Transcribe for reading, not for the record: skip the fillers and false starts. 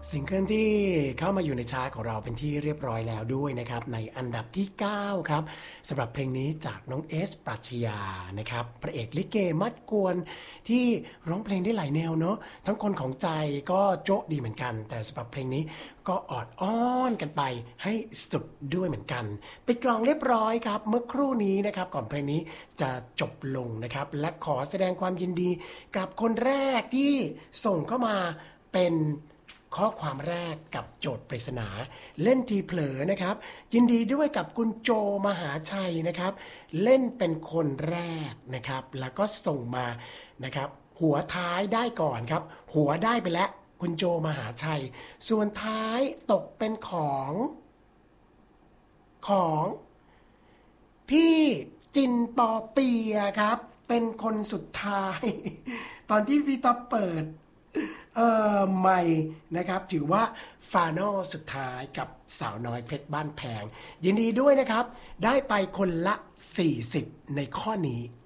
ซิงเกิลที่เข้ามาอยู่ในชาร์ตของเราเป็นที่เรียบร้อยแล้วด้วยนะครับในอันดับที่9ครับสำหรับเพลงนี้จากน้องเอสปรัชญานะครับพระเอกลิเกมัดกวนที่ร้องเพลงได้หลายแนวเนาะทั้งคนของใจก็โจ๊ะดีเหมือนกันแต่สำหรับเพลงนี้ก็ออดอ้อนกันไปให้สุดด้วยเหมือนกันไปกลองเรียบร้อยครับเมื่อครู่นี้นะครับก่อนเพลงนี้จะจบลงนะครับและขอแสดงความยินดีกับคนแรกที่ส่งเข้ามาเป็นข้อความแรกกับโจทย์ปริศนาเล่นทีเผลอนะครับยินดีด้วยกับคุณโจมหาชัยนะครับเล่นเป็นคนแรกนะครับแล้วก็ส่งมานะครับหัวท้ายได้ก่อนครับหัวได้ไปแล้วคุณโจมหาชัยส่วนท้ายตกเป็นของพี่จินปอเปียครับเป็นคนสุดท้ายตอนที่พี่ต๊อบเปิดใหม่นะครับถือว่าฟาโนลสุดท้ายกับสาวน้อยเพชรบ้านแพงยินดีด้วยนะครับได้ไปคนละ40ในข้อนี้